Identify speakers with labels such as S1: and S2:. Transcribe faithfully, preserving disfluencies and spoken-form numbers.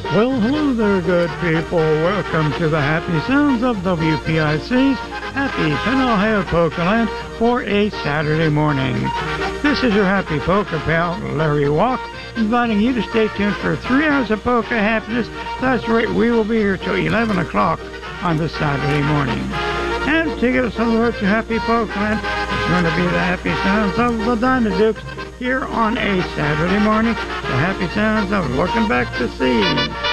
S1: Well, hello there, good people. Welcome to the Happy Sounds of W P I C's Happy Finn, Ohio Polka for a Saturday morning. This is your happy polka pal, Larry Walk, inviting you to stay tuned for three hours of polka happiness. That's right, we will be here till eleven o'clock on this Saturday morning. And to get us on the road to Happy Polka Land, it's going to be the Happy Sounds of the Dynadukes here on a Saturday morning. The Happy Sounds of Looking Back to See.